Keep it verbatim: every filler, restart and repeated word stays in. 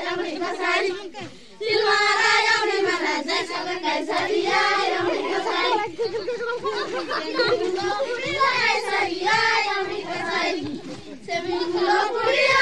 एउटी पछाडि सिलवारा एउटी माला जैसँग कैसरिया एउटी पछाडि ठुलो बुढीलाई सरिया एउटी पछाडि सेमी ठुलो बुढी